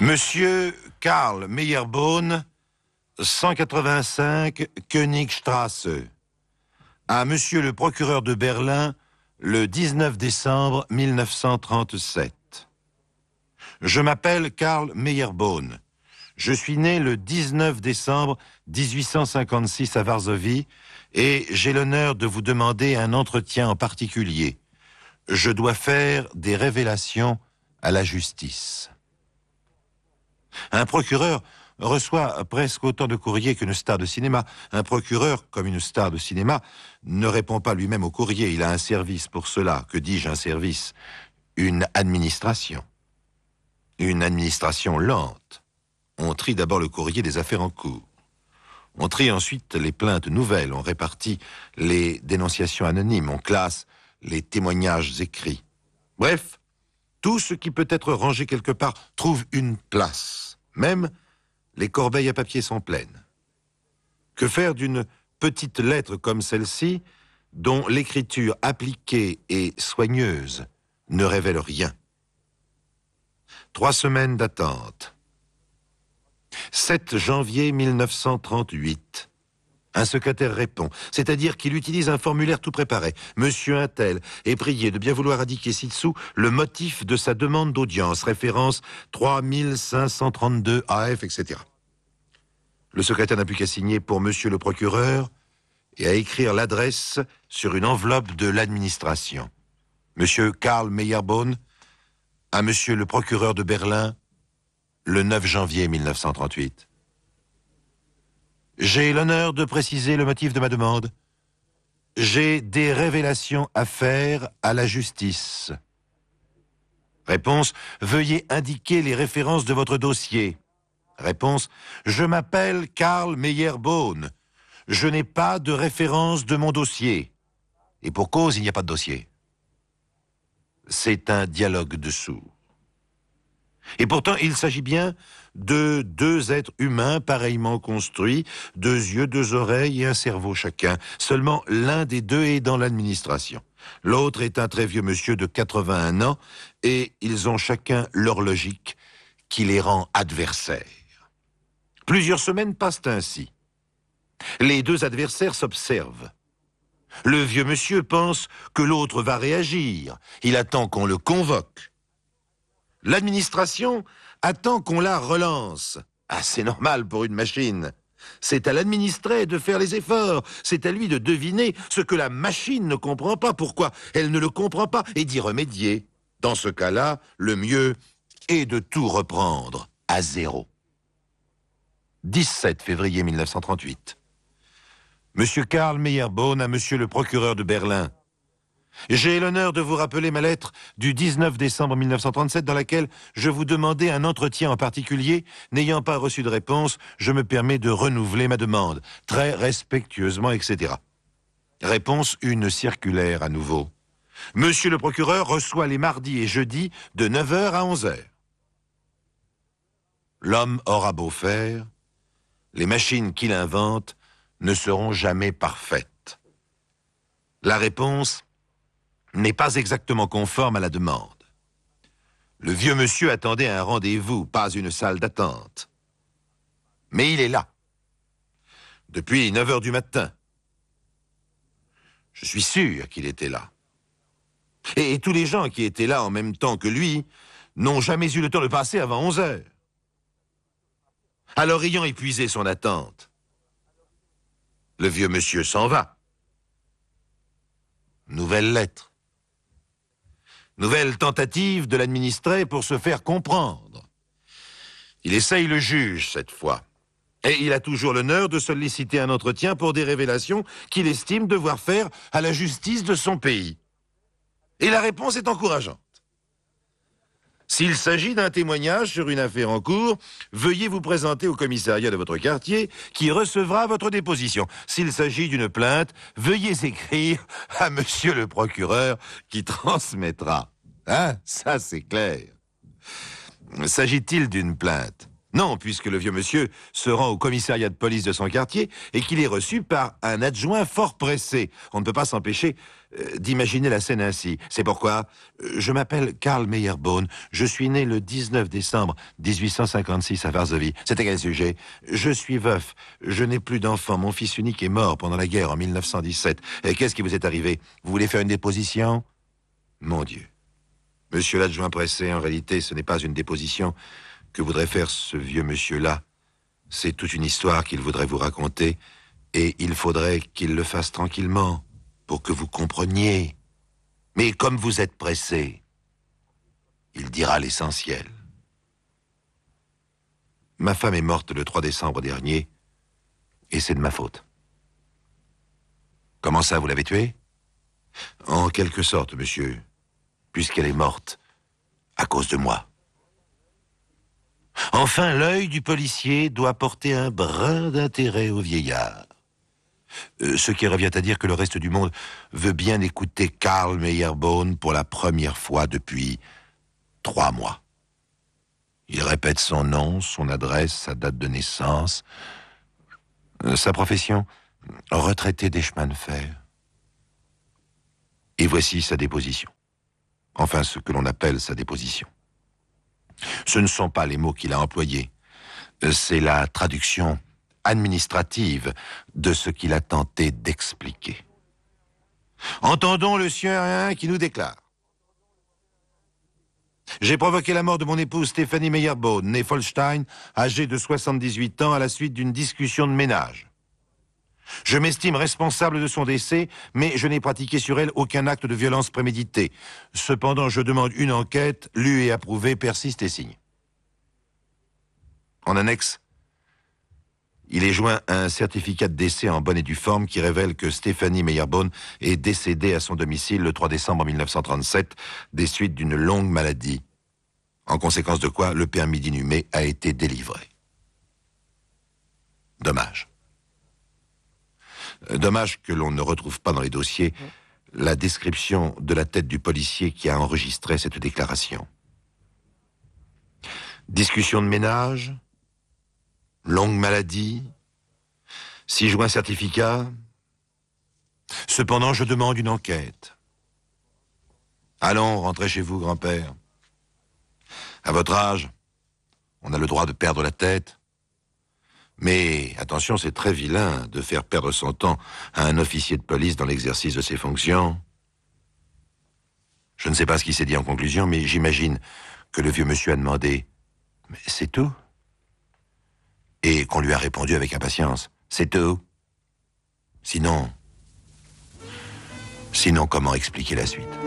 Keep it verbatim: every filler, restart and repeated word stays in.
Monsieur Karl Meyerbohn, cent quatre-vingt-cinq Königstrasse. À Monsieur le procureur de Berlin, le dix-neuf décembre mille neuf cent trente-sept. Je m'appelle Karl Meyerbohn. Je suis né le dix-neuf décembre mille huit cent cinquante-six à Varsovie et j'ai l'honneur de vous demander un entretien en particulier. Je dois faire des révélations à la justice. Un procureur reçoit presque autant de courriers qu'une star de cinéma. Un procureur, comme une star de cinéma, ne répond pas lui-même au courrier. Il a un service pour cela. Que dis-je, un service? Une administration. Une administration lente. On trie d'abord le courrier des affaires en cours. On trie ensuite les plaintes nouvelles. On répartit les dénonciations anonymes. On classe les témoignages écrits. Bref, tout ce qui peut être rangé quelque part trouve une place. Même les corbeilles à papier sont pleines. Que faire d'une petite lettre comme celle-ci, dont l'écriture appliquée et soigneuse ne révèle rien? Trois semaines d'attente. sept janvier mille neuf cent trente-huit. Un secrétaire répond, c'est-à-dire qu'il utilise un formulaire tout préparé. Monsieur Untel est prié de bien vouloir indiquer ci-dessous le motif de sa demande d'audience, référence trois mille cinq cent trente-deux A F, et cetera. Le secrétaire n'a plus qu'à signer pour Monsieur le procureur et à écrire l'adresse sur une enveloppe de l'administration. Monsieur Karl Meyerbohn à Monsieur le procureur de Berlin, le neuf janvier mille neuf cent trente-huit. J'ai l'honneur de préciser le motif de ma demande. J'ai des révélations à faire à la justice. Réponse, veuillez indiquer les références de votre dossier. Réponse, je m'appelle Karl Meyerbohn. Je n'ai pas de référence de mon dossier. Et pour cause, il n'y a pas de dossier. C'est un dialogue de sourds. Et pourtant, il s'agit bien de deux êtres humains pareillement construits, deux yeux, deux oreilles et un cerveau chacun. Seulement, l'un des deux est dans l'administration. L'autre est un très vieux monsieur de quatre-vingt-un ans et ils ont chacun leur logique qui les rend adversaires. Plusieurs semaines passent ainsi. Les deux adversaires s'observent. Le vieux monsieur pense que l'autre va réagir. Il attend qu'on le convoque. L'administration attend qu'on la relance. Ah, c'est normal pour une machine. C'est à l'administré de faire les efforts. C'est à lui de deviner ce que la machine ne comprend pas, pourquoi elle ne le comprend pas, et d'y remédier. Dans ce cas-là, le mieux est de tout reprendre à zéro. dix-sept février mille neuf cent trente-huit. Monsieur Karl Meyerbohn à Monsieur le procureur de Berlin. J'ai l'honneur de vous rappeler ma lettre du dix-neuf décembre mille neuf cent trente-sept dans laquelle je vous demandais un entretien en particulier. N'ayant pas reçu de réponse, je me permets de renouveler ma demande, très respectueusement, et cetera. Réponse, une circulaire à nouveau. Monsieur le procureur reçoit les mardis et jeudis de neuf heures à onze heures. L'homme aura beau faire, les machines qu'il invente ne seront jamais parfaites. La réponse n'est pas exactement conforme à la demande. Le vieux monsieur attendait un rendez-vous, pas une salle d'attente. Mais il est là. Depuis neuf heures du matin. Je suis sûr qu'il était là. Et, et tous les gens qui étaient là en même temps que lui n'ont jamais eu le temps de passer avant onze heures. Alors, ayant épuisé son attente, le vieux monsieur s'en va. Nouvelle lettre. Nouvelle tentative de l'administré pour se faire comprendre. Il essaye le juge cette fois. Et il a toujours l'honneur de solliciter un entretien pour des révélations qu'il estime devoir faire à la justice de son pays. Et la réponse est encourageante. S'il s'agit d'un témoignage sur une affaire en cours, veuillez vous présenter au commissariat de votre quartier qui recevra votre déposition. S'il s'agit d'une plainte, veuillez écrire à monsieur le procureur qui transmettra. Hein? Ça, c'est clair. S'agit-il d'une plainte? Non, puisque le vieux monsieur se rend au commissariat de police de son quartier et qu'il est reçu par un adjoint fort pressé. On ne peut pas s'empêcher euh, d'imaginer la scène ainsi. C'est pourquoi euh, je m'appelle Karl Meyerbohn. Je suis né le dix-neuf décembre mille huit cent cinquante-six à Varsovie. C'était quel sujet? Je suis veuf. Je n'ai plus d'enfant. Mon fils unique est mort pendant la guerre en mille neuf cent dix-sept. Et qu'est-ce qui vous est arrivé? Vous voulez faire une déposition? Mon Dieu. Monsieur l'adjoint pressé, en réalité, ce n'est pas une déposition que voudrait faire ce vieux monsieur-là. C'est toute une histoire qu'il voudrait vous raconter, et il faudrait qu'il le fasse tranquillement, pour que vous compreniez. Mais comme vous êtes pressé, il dira l'essentiel. Ma femme est morte le trois décembre dernier, et c'est de ma faute. Comment ça, vous l'avez tuée? En quelque sorte, monsieur, puisqu'elle est morte à cause de moi. Enfin, l'œil du policier doit porter un brin d'intérêt au vieillard. Euh, ce qui revient à dire que le reste du monde veut bien écouter Karl Meyerbohn pour la première fois depuis trois mois. Il répète son nom, son adresse, sa date de naissance, euh, sa profession, retraité des chemins de fer. Et voici sa déposition. Enfin, ce que l'on appelle sa déposition. Ce ne sont pas les mots qu'il a employés, c'est la traduction administrative de ce qu'il a tenté d'expliquer. Entendons le sien qui nous déclare. J'ai provoqué la mort de mon épouse Stéphanie Meyerbohn, née Folstein, âgée de soixante-dix-huit ans, à la suite d'une discussion de ménage. Je m'estime responsable de son décès, mais je n'ai pratiqué sur elle aucun acte de violence prémédité. Cependant, je demande une enquête, lue et approuvée, persiste et signe. En annexe, il est joint un certificat de décès en bonne et due forme qui révèle que Stéphanie Meyerbohn est décédée à son domicile le trois décembre mille neuf cent trente-sept des suites d'une longue maladie, en conséquence de quoi le permis d'inhumer a été délivré. Dommage. Dommage que l'on ne retrouve pas dans les dossiers la description de la tête du policier qui a enregistré cette déclaration. Discussion de ménage, longue maladie, six juin certificat. Cependant, je demande une enquête. Allons, rentrez chez vous, grand-père. À votre âge, on a le droit de perdre la tête. Mais, attention, c'est très vilain de faire perdre son temps à un officier de police dans l'exercice de ses fonctions. Je ne sais pas ce qu'il s'est dit en conclusion, mais j'imagine que le vieux monsieur a demandé « Mais c'est tout ?» et qu'on lui a répondu avec impatience « C'est tout ?» Sinon... Sinon, comment expliquer la suite ?